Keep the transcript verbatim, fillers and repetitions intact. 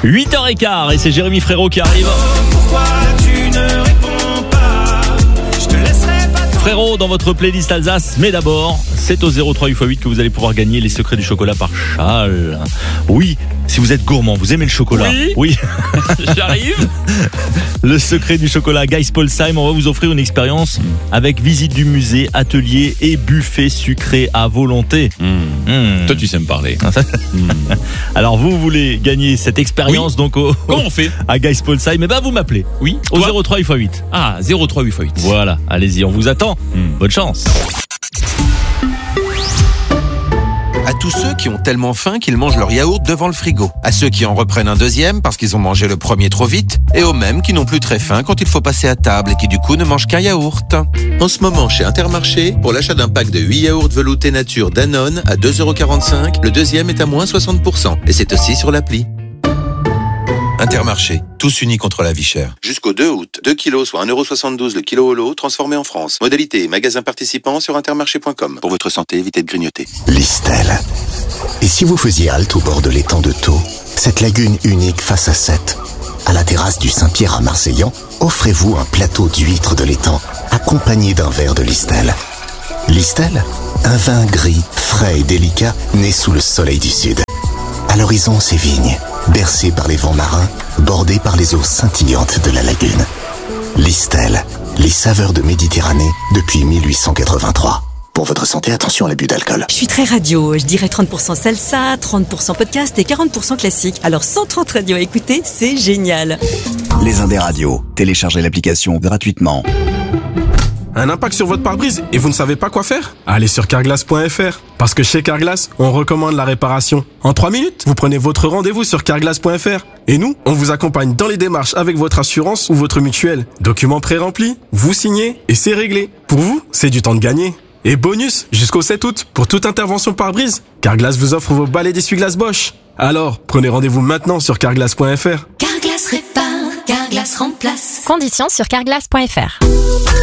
huit heures quinze et c'est Jérémy Frérot qui arrive. Pourquoi tu ne réponds pas? Je te laisserai pas. Frérot dans votre playlist Alsace, mais d'abord, c'est au zéro trois huit fois huit que vous allez pouvoir gagner les secrets du chocolat par Châle. Oui, si vous êtes gourmand, vous aimez le chocolat. Oui. Oui. J'arrive. Le secret du chocolat Geispolsheim, on va vous offrir une expérience avec visite du musée, atelier et buffet sucré à volonté. Mmh. Mmh. Toi, tu sais me parler. Mmh. Alors vous voulez gagner cette expérience Oui. donc au, Comment on fait? à Geispolsheim, eh ben vous m'appelez. Oui. Au Toi zéro trois huit fois huit. Ah, zéro trois huit fois huit. Voilà, allez-y, on vous attend. Mmh. Bonne chance. À tous ceux qui ont tellement faim qu'ils mangent leur yaourt devant le frigo. À ceux qui en reprennent un deuxième parce qu'ils ont mangé le premier trop vite. Et aux mêmes qui n'ont plus très faim quand il faut passer à table et qui du coup ne mangent qu'un yaourt. En ce moment, chez Intermarché, pour l'achat d'un pack de huit yaourts veloutés nature Danone à deux euros quarante-cinq, le deuxième est à moins soixante pour cent. Et c'est aussi sur l'appli. Intermarché, tous unis contre la vie chère. Jusqu'au deux août, deux kilos soit un euro soixante-douze le kilo au lot, transformé en France. Modalité et magasin participant sur intermarché point com. Pour votre santé, évitez de grignoter. Listel. Et si vous faisiez halte au bord de l'étang de Thau, cette lagune unique face à Sète, à la terrasse du Saint-Pierre à Marseillan, offrez-vous un plateau d'huîtres de l'étang, accompagné d'un verre de Listel. Listel, un vin gris, frais et délicat, né sous le soleil du sud. À l'horizon, ces vignes, bercées par les vents marins, bordées par les eaux scintillantes de la lagune. Listel, les saveurs de Méditerranée depuis mille huit cent quatre-vingt-trois. Pour votre santé, attention à l'abus d'alcool. Je suis très radio, je dirais trente pour cent salsa, trente pour cent podcast et quarante pour cent classique. Alors cent trente radios à écouter, c'est génial. Les Indes radios. Téléchargez l'application gratuitement. Un impact sur votre pare-brise et vous ne savez pas quoi faire? Allez sur carglass point f r. Parce que chez Carglass, on recommande la réparation. En trois minutes, vous prenez votre rendez-vous sur carglass point f r. Et nous, on vous accompagne dans les démarches avec votre assurance ou votre mutuelle. Documents pré-remplis, vous signez et c'est réglé. Pour vous, c'est du temps de gagner. Et bonus, jusqu'au sept août, pour toute intervention pare-brise, Carglass vous offre vos balais d'essuie-glace Bosch. Alors, prenez rendez-vous maintenant sur carglass point f r. Carglass répare, Carglass remplace. Conditions sur carglass point f r.